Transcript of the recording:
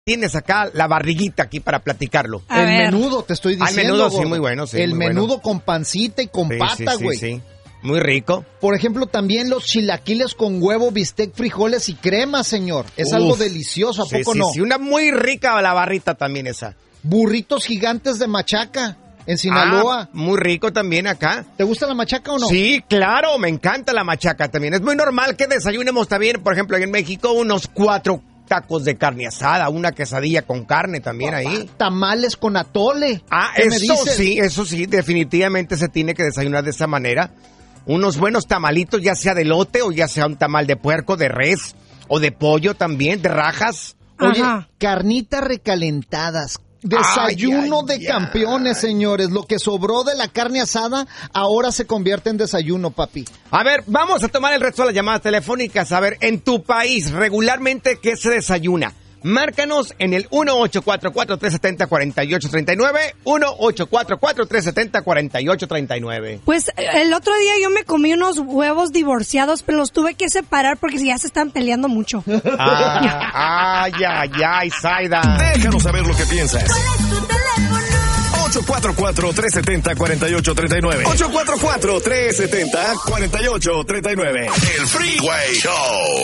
tienes acá la barriguita aquí para platicarlo. El menudo, te estoy diciendo. El menudo, gordo. sí, muy bueno. Sí, el muy menudo bueno. con pancita y con pata, güey. Sí. Muy rico. Por ejemplo, también los chilaquiles con huevo, bistec, frijoles y crema, señor. Es algo delicioso, ¿a poco no? Sí, una muy rica la barrita también esa. Burritos gigantes de machaca en Sinaloa. Muy rico también acá. ¿Te gusta la machaca o no? Sí, claro, me encanta la machaca también. Es muy normal que desayunemos también, por ejemplo, en México, unos 4 tacos de carne asada, una quesadilla con carne también ahí. Tamales con atole. ¿Qué me dices? Eso sí, definitivamente se tiene que desayunar de esa manera. Unos buenos tamalitos, ya sea de elote o ya sea un tamal de puerco, de res o de pollo también, de rajas. Oye, carnitas recalentadas. Desayuno de campeones, señores. Lo que sobró de la carne asada ahora se convierte en desayuno, papi. A ver, vamos a tomar el resto de las llamadas telefónicas. A ver, en tu país, regularmente, ¿qué se desayuna? Márcanos en el 1-844-370-4839, 1-844-370-4839. Pues el otro día yo me comí unos huevos divorciados, pero los tuve que separar porque ya se están peleando mucho. Ay, Zaida. Déjanos saber lo que piensas. ¿Cuál es tu teléfono? 844-370-4839. 844-370-4839. El Freeway Show.